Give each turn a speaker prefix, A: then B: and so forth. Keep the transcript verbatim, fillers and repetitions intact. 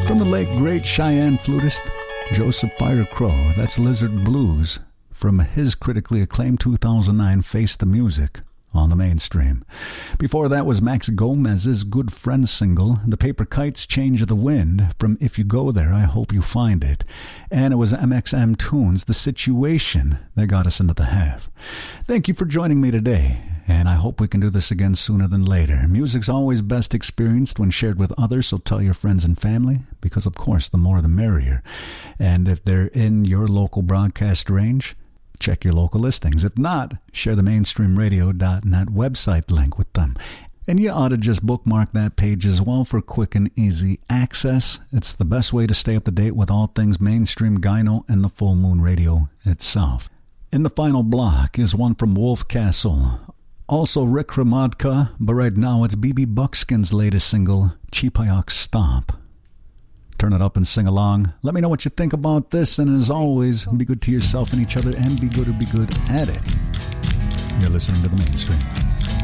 A: From the late great Cheyenne flutist Joseph Fire Crow, that's Lizard Blues, from his critically acclaimed two thousand nine Face the Music on the Mainstream. Before that was Max Gomez's Good Friend single, The Paper Kites Change of the Wind, from If You Go There, I Hope You Find It. And it was M X M Tunes, The Situation, that got us into the half. Thank you for joining me today, and I hope we can do this again sooner than later. Music's always best experienced when shared with others, so tell your friends and family, because of course the more the merrier. And if they're in your local broadcast range, check your local listings. If not, share the mainstream radio dot net website link with them. And you ought to just bookmark that page as well for quick and easy access. It's the best way to stay up to date with all things mainstream gyno and the Full Moon Radio itself. In the final block is one from Wolf Castle. Also Rick Hromadka, but right now it's B B Buckskin's latest single, Cheapayok Stomp. Turn it up and sing along. Let me know what you think about this, and as always, be good to yourself and each other, and be good or be good at it. You're listening to The Mainstream.